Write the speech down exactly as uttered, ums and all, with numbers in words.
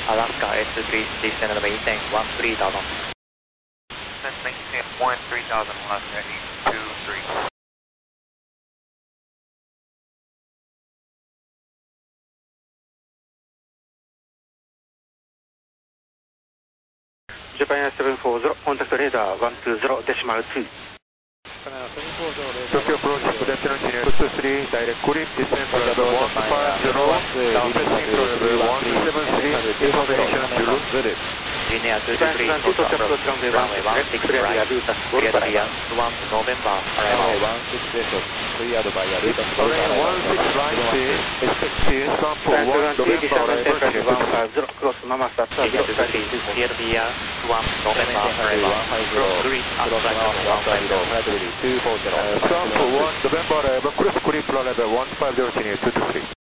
Alaska S three, descend and maintain one three thousand. Descend maintain one three thousand Alaska eight two three. Japan seven four zero, contact radar one two zero decimal two. Tokyo approach, potential engineer two three, direct grip, descend for level one five zero, down passing for level one seven three, information Zulu. Linear two two three, total approach, runway one six right, cleared via one November, arrival. Runway one six left, cleared by Arutas Golf Runway one six right, expect C S one four one, November arrival. one five zero, cross Mamasata, Linear two two three, cleared via one November, arrival. Cross grid, outside one five zero. two four zero. Trump one, November arrival, cross grip level one five zero, two two three.